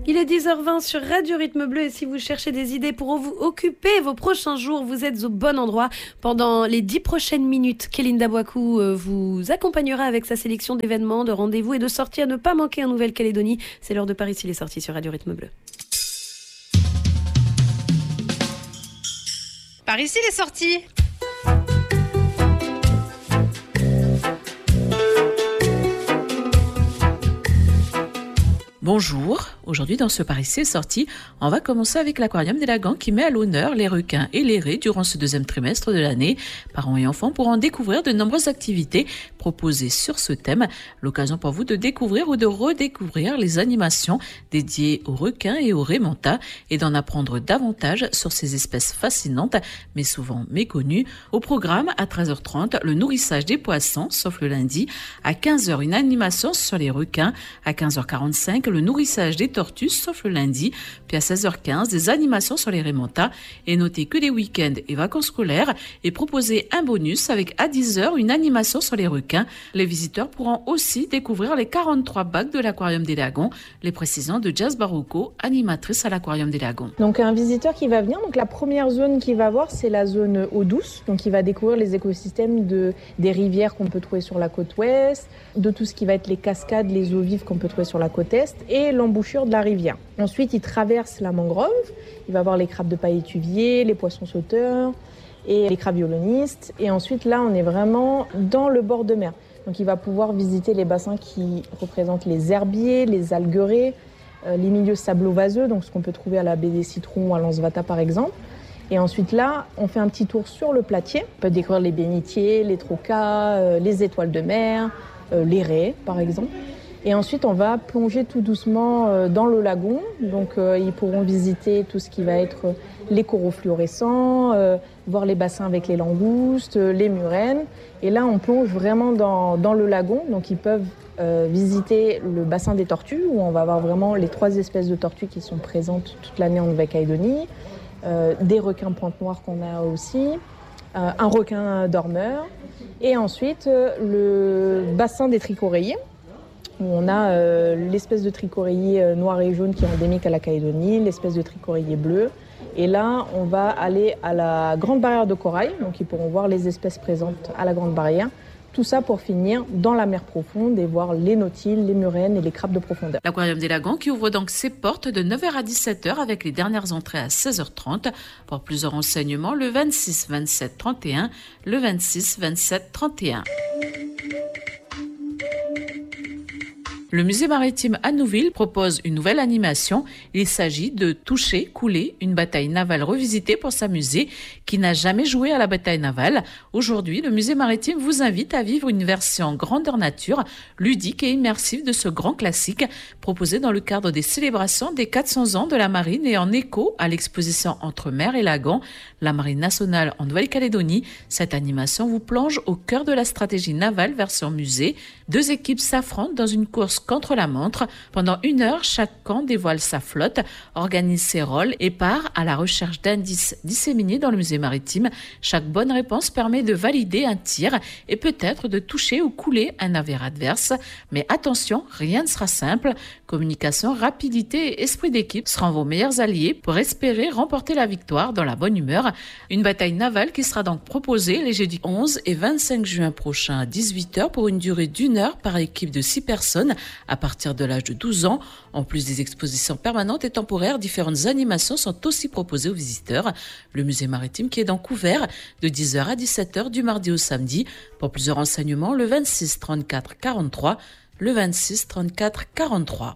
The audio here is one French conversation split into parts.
Il est 10h20 sur Radio Rythme Bleu et si vous cherchez des idées pour vous occuper vos prochains jours, vous êtes au bon endroit. Pendant les 10 prochaines minutes, Kéline Dabouakou vous accompagnera avec sa sélection d'événements, de rendez-vous et de sorties à ne pas manquer en Nouvelle-Calédonie. C'est l'heure de Paris s'il est sorti sur Radio Rythme Bleu. Par ici les sorties. Bonjour, aujourd'hui dans ce Par ici est sorti, on va commencer avec l'Aquarium des Lagans qui met à l'honneur les requins et les raies durant ce deuxième trimestre de l'année. Parents et enfants pourront découvrir de nombreuses activités proposées sur ce thème. L'occasion pour vous de découvrir ou de redécouvrir les animations dédiées aux requins et aux raies manta et d'en apprendre davantage sur ces espèces fascinantes mais souvent méconnues. Au programme, à 13h30, le nourrissage des poissons, sauf le lundi. À 15h, une animation sur les requins. À 15h45, le nourrissage des tortues, sauf le lundi. Puis à 16h15, des animations sur les raies manta. Et notez que les week-ends et vacances scolaires est proposé un bonus avec à 10h une animation sur les requins. Les visiteurs pourront aussi découvrir les 43 bacs de l'Aquarium des Lagans. Les précisions de Jazz Barocco, animatrice à l'Aquarium des Lagans. Donc un visiteur qui va venir, donc la première zone qu'il va voir, c'est la zone eau douce. Donc il va découvrir les écosystèmes des rivières qu'on peut trouver sur la côte ouest, de tout ce qui va être les cascades, les eaux vives qu'on peut trouver sur la côte est et l'embouchure de la rivière. Ensuite, il traverse la mangrove, il va voir les crabes de paille étuvier, les poissons sauteurs et les crabes violonistes. Et ensuite, là, on est vraiment dans le bord de mer. Donc il va pouvoir visiter les bassins qui représentent les herbiers, les algueraies, les milieux sablo-vaseux, donc ce qu'on peut trouver à la baie des Citrons ou à Lansvata par exemple. Et ensuite là, on fait un petit tour sur le platier. On peut découvrir les bénitiers, les trocas, les étoiles de mer, les raies par exemple. Et ensuite, on va plonger tout doucement dans le lagon. Donc, ils pourront visiter tout ce qui va être les coraux fluorescents, voir les bassins avec les langoustes, les murènes. Et là, on plonge vraiment dans le lagon. Donc, ils peuvent visiter le bassin des tortues, où on va avoir vraiment les 3 espèces de tortues qui sont présentes toute l'année en Nouvelle-Calédonie. Des requins pointe-noire qu'on a aussi. Un requin dormeur. Et ensuite, le bassin des tricoréiers, où on a l'espèce de tricoréier noir et jaune qui est endémique à la Calédonie, l'espèce de tricoréier bleu. Et là, on va aller à la Grande Barrière de Corail, donc ils pourront voir les espèces présentes à la Grande Barrière. Tout ça pour finir dans la mer profonde et voir les nautiles, les murènes et les crabes de profondeur. L'Aquarium des Lagans qui ouvre donc ses portes de 9h à 17h avec les dernières entrées à 16h30. Pour plus de renseignements, le 26 27 31, le 26 27 31. Le musée maritime à Nouville propose une nouvelle animation. Il s'agit de Toucher, couler, une bataille navale revisitée pour s'amuser. Qui n'a jamais joué à la bataille navale? Aujourd'hui, le musée maritime vous invite à vivre une version grandeur nature, ludique et immersive de ce grand classique, proposé dans le cadre des célébrations des 400 ans de la marine et en écho à l'exposition Entre mer et lagon, la marine nationale en Nouvelle-Calédonie. Cette animation vous plonge au cœur de la stratégie navale version musée. 2 équipes s'affrontent dans une course contre la montre. Pendant 1 heure, chaque camp dévoile sa flotte, organise ses rôles et part à la recherche d'indices disséminés dans le musée maritime. Chaque bonne réponse permet de valider un tir et peut-être de toucher ou couler un navire adverse. Mais attention, rien ne sera simple. Communication, rapidité et esprit d'équipe seront vos meilleurs alliés pour espérer remporter la victoire dans la bonne humeur. Une bataille navale qui sera donc proposée les jeudis 11 et 25 juin prochains à 18h pour une durée d'1 heure par équipe de 6 personnes à partir de l'âge de 12 ans. En plus des expositions permanentes et temporaires, différentes animations sont aussi proposées aux visiteurs. Le musée maritime qui est donc ouvert de 10h à 17h du mardi au samedi. Pour plus de renseignements, le 26 34 43, le 26 34 43.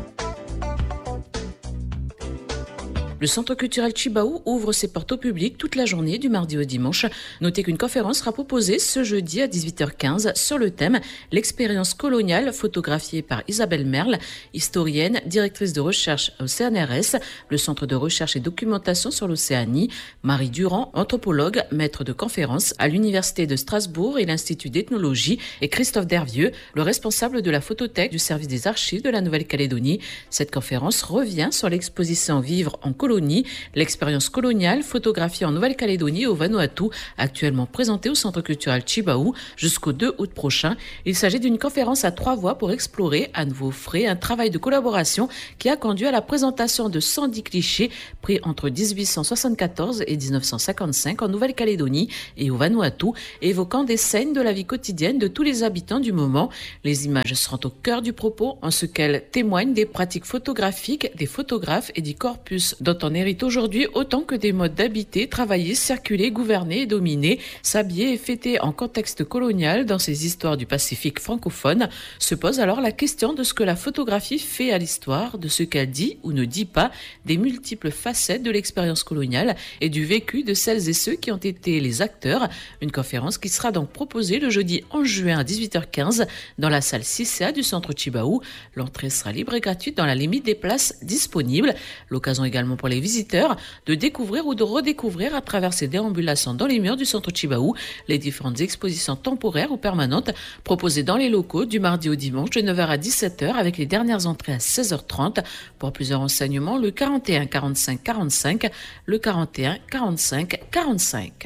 Le Centre culturel Chibaou ouvre ses portes au public toute la journée du mardi au dimanche. Notez qu'une conférence sera proposée ce jeudi à 18h15 sur le thème « L'expérience coloniale » photographiée par Isabelle Merle, historienne, directrice de recherche au CNRS, le Centre de recherche et documentation sur l'Océanie, Marie Durand, anthropologue, maître de conférence à l'Université de Strasbourg et l'Institut d'ethnologie, et Christophe Dervieux, le responsable de la photothèque du service des archives de la Nouvelle-Calédonie. Cette conférence revient sur l'exposition Vivre en colonie Colonie, l'expérience coloniale photographiée en Nouvelle-Calédonie et au Vanuatu, actuellement présentée au Centre culturel Chibaou jusqu'au 2 août prochain. Il s'agit d'une conférence à 3 voix pour explorer, à nouveau frais, un travail de collaboration qui a conduit à la présentation de 110 clichés pris entre 1874 et 1955 en Nouvelle-Calédonie et au Vanuatu, évoquant des scènes de la vie quotidienne de tous les habitants du moment. Les images seront au cœur du propos en ce qu'elles témoignent des pratiques photographiques des photographes et du corpus dont on hérite aujourd'hui autant que des modes d'habiter, travailler, circuler, gouverner et dominer, s'habiller et fêter en contexte colonial dans ces histoires du Pacifique francophone. Se pose alors la question de ce que la photographie fait à l'histoire, de ce qu'elle dit ou ne dit pas, des multiples facettes de l'expérience coloniale et du vécu de celles et ceux qui ont été les acteurs. Une conférence qui sera donc proposée le jeudi 11 juin à 18h15 dans la salle 6A du centre Chibaou. L'entrée sera libre et gratuite dans la limite des places disponibles. L'occasion également pour les visiteurs de découvrir ou de redécouvrir à travers ces déambulations dans les murs du centre Chibaou les différentes expositions temporaires ou permanentes proposées dans les locaux du mardi au dimanche de 9h à 17h avec les dernières entrées à 16h30. Pour plusieurs renseignements, le 41 45 45, le 41 45 45.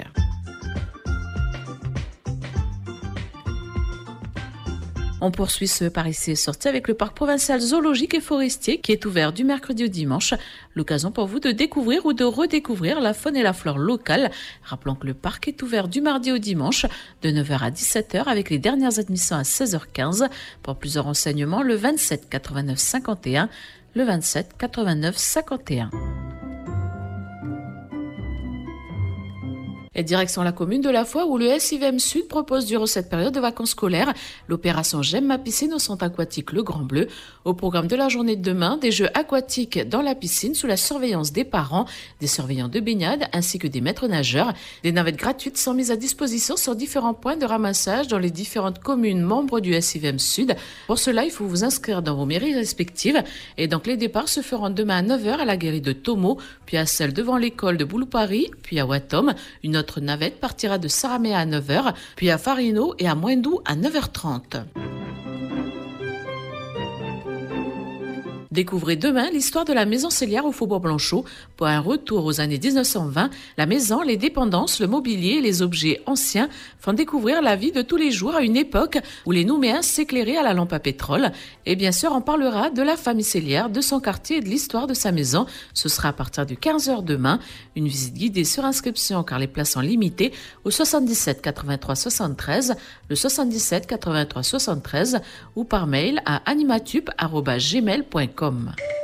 On poursuit ce par ici et sorti avec le parc provincial zoologique et forestier qui est ouvert du mercredi au dimanche. L'occasion pour vous de découvrir ou de redécouvrir la faune et la flore locale. Rappelons que le parc est ouvert du mardi au dimanche de 9h à 17h avec les dernières admissions à 16h15. Pour plusieurs renseignements, le 27 89 51, le 27 89 51. Et direction la commune de La Foix où le SIVM Sud propose durant cette période de vacances scolaires l'opération J'aime ma piscine au centre aquatique Le Grand Bleu. Au programme de la journée de demain, des jeux aquatiques dans la piscine sous la surveillance des parents, des surveillants de baignade ainsi que des maîtres nageurs. Des navettes gratuites sont mises à disposition sur différents points de ramassage dans les différentes communes membres du SIVM Sud. Pour cela, il faut vous inscrire dans vos mairies respectives. Et donc les départs se feront demain à 9h à la guérite de Tomo, puis à celle devant l'école de Bouloupari, puis à Watom. Une autre navette partira de Saramea à 9h, puis à Farino et à Moindou à 9h30. Découvrez demain l'histoire de la maison Célière au Faubourg Blanchot. Pour un retour aux années 1920, la maison, les dépendances, le mobilier et les objets anciens font découvrir la vie de tous les jours à une époque où les Nouméens s'éclairaient à la lampe à pétrole. Et bien sûr, on parlera de la famille Célière, de son quartier et de l'histoire de sa maison. Ce sera à partir de 15h demain. Une visite guidée sur inscription car les places sont limitées au 77 83 73, le 77 83 73 ou par mail à animatup@gmail.com.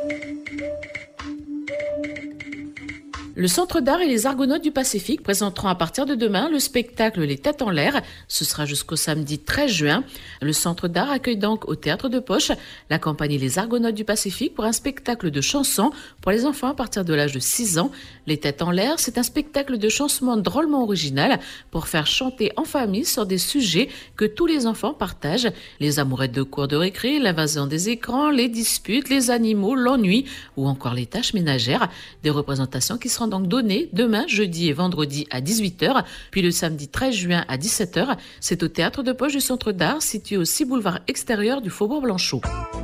Le Centre d'art et les Argonautes du Pacifique présenteront à partir de demain le spectacle Les Têtes en l'air. Ce sera jusqu'au samedi 13 juin. Le Centre d'art accueille donc au Théâtre de Poche la compagnie Les Argonautes du Pacifique pour un spectacle de chansons pour les enfants à partir de l'âge de 6 ans. Les Têtes en l'air, c'est un spectacle de chansons drôlement original pour faire chanter en famille sur des sujets que tous les enfants partagent. Les amourettes de cours de récré, l'invasion des écrans, les disputes, les animaux, l'ennui ou encore les tâches ménagères. Des représentations qui seront donc données demain, jeudi et vendredi à 18h, puis le samedi 13 juin à 17h. C'est au Théâtre de Poche du Centre d'art, situé au 6 boulevard extérieur du Faubourg Blanchot.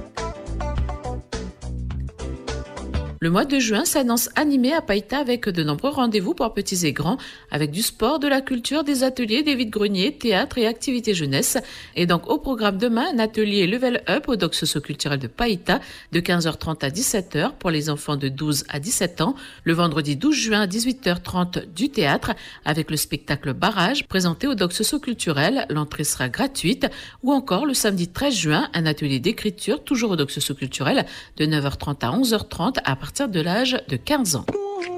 Le mois de juin s'annonce animé à Païta avec de nombreux rendez-vous pour petits et grands, avec du sport, de la culture, des ateliers, des vides-greniers, théâtre et activités jeunesse. Et donc au programme demain, un atelier Level Up au doc socio-culturel de Païta de 15h30 à 17h pour les enfants de 12 à 17 ans. Le vendredi 12 juin à 18h30 du théâtre avec le spectacle Barrage présenté au doc socio-culturel. L'entrée sera gratuite. Ou encore le samedi 13 juin, un atelier d'écriture toujours au doc socio-culturel de 9h30 à 11h30 à partir de l'âge de 15 ans.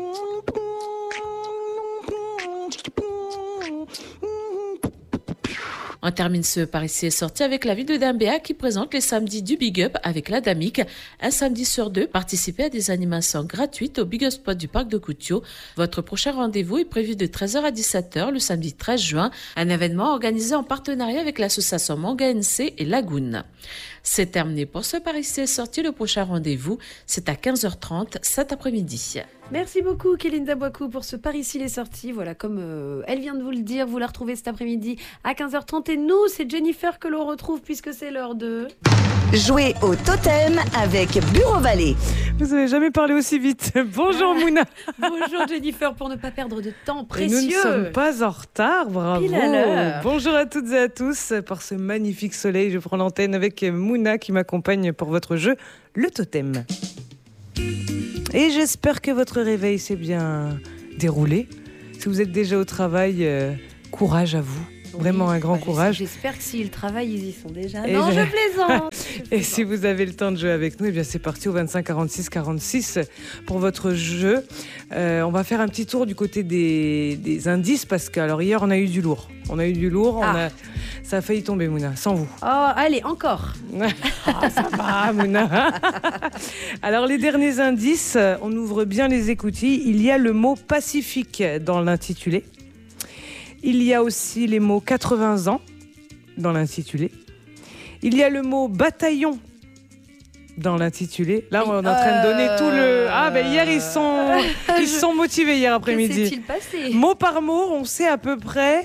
On termine ce par ici et sorti avec la ville de Dambéa qui présente les samedis du Big Up avec la Damique. Un samedi sur deux, participez à des animations gratuites au Big Up Spot du parc de Coutio. Votre prochain rendez-vous est prévu de 13h à 17h le samedi 13 juin, un événement organisé en partenariat avec l'association Manga NC et Lagoon. C'est terminé pour ce Paris-ci est sorti. Le prochain rendez-vous, c'est à 15h30 cet après-midi. Merci beaucoup Kélinda Boakou pour ce Paris-ci est sorti. Voilà, comme elle vient de vous le dire, vous la retrouvez cet après-midi à 15h30. Et nous, c'est Jennifer que l'on retrouve puisque c'est l'heure de... Jouer au totem avec Bureau Vallée. Vous n'avez jamais parlé aussi vite. Bonjour Mouna. Bonjour Jennifer, pour ne pas perdre de temps Et précieux. nous ne sommes pas en retard, bravo. Pile à l'heure. Bonjour à toutes et à tous. Par ce magnifique soleil, je prends l'antenne avec Mouna qui m'accompagne pour votre jeu, le totem. Et j'espère que votre réveil s'est bien déroulé. Si vous êtes déjà au travail, courage à vous. Vraiment un grand courage. J'espère que s'ils travaillent, ils y sont déjà. Et Non, je plaisante. Et si vous avez le temps de jouer avec nous, eh bien c'est parti au 25 46 46 pour votre jeu. On va faire un petit tour du côté des indices parce que alors hier on a eu du lourd. Ça a failli tomber Mouna, sans vous. Oh, allez, encore. Ça va Mouna. Alors les derniers indices, on ouvre bien les écoutilles. Il y a le mot Pacifique dans l'intitulé. Il y a aussi les mots 80 ans dans l'intitulé. Il y a le mot bataillon dans l'intitulé. Là, on est en train de donner tout le... Ah, ben hier, ils sont motivés hier après-midi. Que s'est-il passé ? Mot par mot, on sait à peu près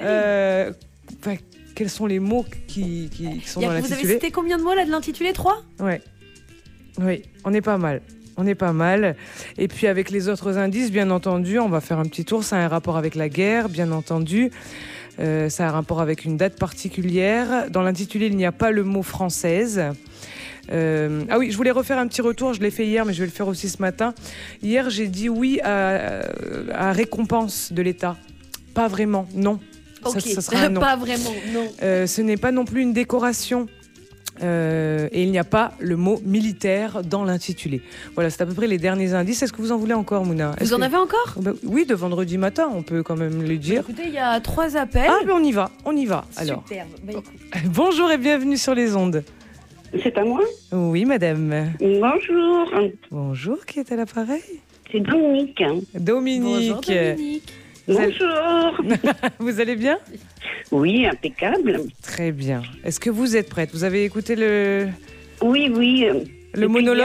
quels sont les mots qui sont dans l'intitulé. Vous avez cité combien de mots là de l'intitulé ? 3 ? Ouais. Oui, on est pas mal. On est pas mal. Et puis avec les autres indices, bien entendu, on va faire un petit tour. Ça a un rapport avec la guerre, bien entendu. Ça a un rapport avec une date particulière. Dans l'intitulé, il n'y a pas le mot française. Ah oui, je voulais refaire un petit retour. Je l'ai fait hier, mais je vais le faire aussi ce matin. Hier, j'ai dit oui à récompense de l'État. Pas vraiment, non. Ok, ça sera un non. Pas vraiment, non. Ce n'est pas non plus une décoration. Et il n'y a pas le mot militaire dans l'intitulé. Voilà, c'est à peu près les derniers indices. Est-ce que vous en voulez encore, Mouna ? Vous en avez encore ? Oui, de vendredi matin, on peut quand même le dire. Écoutez, il y a 3 appels. Ah, mais on y va. Alors. Superbe. Bonjour et bienvenue sur les ondes. C'est à moi ? Oui, madame. Bonjour. Bonjour, qui est à l'appareil ? C'est Dominique. Dominique. Bonjour Dominique. Bonjour. Vous allez bien ? Oui, impeccable. Très bien. Est-ce que vous êtes prête ? Vous avez écouté le monologue ?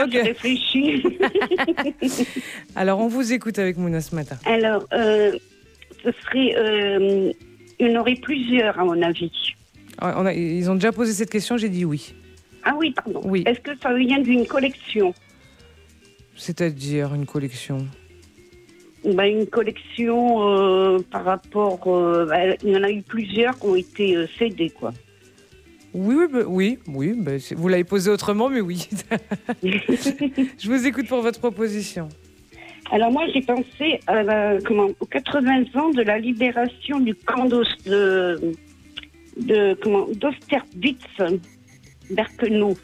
J'ai réfléchi. Alors, on vous écoute avec Mouna ce matin. Alors, ce serait... il y en aurait plusieurs, à mon avis. Ils ont déjà posé cette question, j'ai dit oui. Ah oui, pardon. Oui. Est-ce que ça vient d'une collection ? C'est-à-dire une collection ? Une collection par rapport... il y en a eu plusieurs qui ont été cédées, quoi. Oui. Vous l'avez posé autrement, mais oui. Je vous écoute pour votre proposition. Alors moi, j'ai pensé aux 80 ans de la libération du camp d'Austerlitz, Birkenau.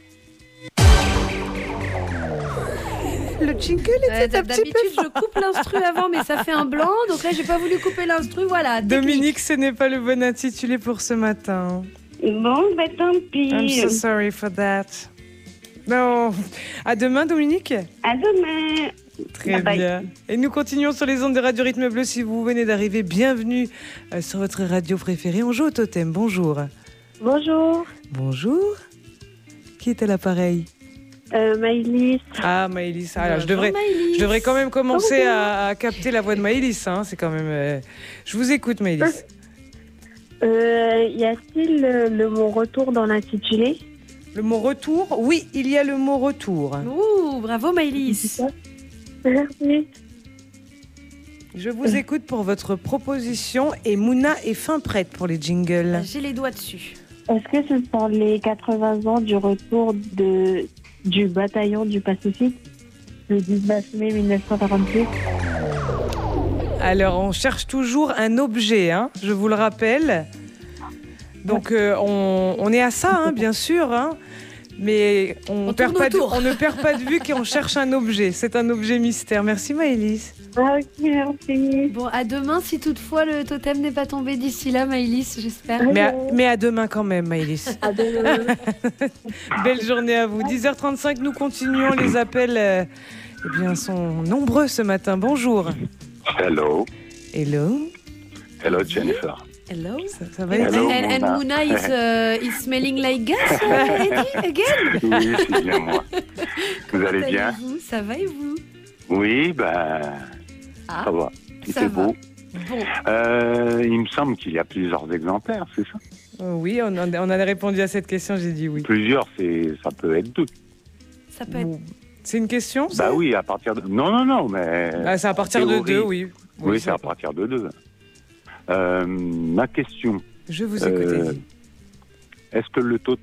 Le jingle était un petit peu D'habitude, je coupe l'instru avant, mais ça fait un blanc. Donc là, j'ai pas voulu couper l'instru. Voilà. Dominique, ce n'est pas le bon intitulé pour ce matin. Bon, tant pis. I'm so sorry for that. Non. À demain, Dominique. À demain. Très Bye bien. Et nous continuons sur les ondes de Radio Rythme Bleu. Si vous venez d'arriver, bienvenue sur votre radio préférée. On joue au totem. Bonjour. Bonjour. Bonjour. Qui est à l'appareil ? Maëlys. Ah, Maëlys. Alors, je devrais quand même commencer à capter la voix de Maëlys. Hein. C'est quand même. Je vous écoute, Maëlys. Y a-t-il le mot retour dans l'intitulé ? Le mot retour ? Oui, il y a le mot retour. Ouh, bravo Maëlys. Merci. Je vous écoute pour votre proposition et Mouna est fin prête pour les jingles. J'ai les doigts dessus. Est-ce que ce sont les 80 ans du retour du bataillon du Pacifique, le 19 mai 1948 ? Alors, on cherche toujours un objet, hein, je vous le rappelle. Donc, on est à ça, hein, bien sûr. Hein, mais on ne perd pas de vue qu'on cherche un objet. C'est un objet mystère. Merci Maëlys. Ah, ok, merci. Bon, à demain, si toutefois le totem n'est pas tombé d'ici là, Maëlys, j'espère. Mais à demain quand même, Maëlys. À demain. Belle journée à vous. 10h35, nous continuons. Les appels sont nombreux ce matin. Bonjour. Hello. Hello. Hello, Jennifer. Hello. Ça va, Hello. Eddie? And Mouna is smelling like gas, Eddie, again? Oui, c'est bien moi. Vous allez bien? allez-vous? Ça va et vous? Oui, ben, Ah, ça va. ça C'est va. beau. Bon, Il me semble qu'il y a plusieurs exemplaires, c'est ça? Oui, on a répondu à cette question, j'ai dit oui. Plusieurs, ça peut être deux. ça peut être... C'est une question, ça? Bah oui, à partir de... Non, mais... Ah, c'est à partir de théorie. 2, oui. Oui, c'est à partir de 2. Ma question, Je vous écoute, Eddie. est-ce que le taux